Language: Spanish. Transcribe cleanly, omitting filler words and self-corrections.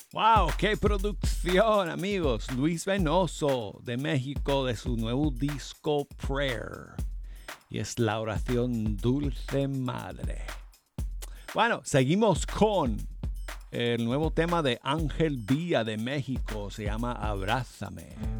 ¡Wow! ¡Qué producción, amigos! Luis Venoso de México de su nuevo disco Prayer. Y es la oración Dulce Madre. Bueno, seguimos con el nuevo tema de Ángel Villa de México. Se llama Abrázame.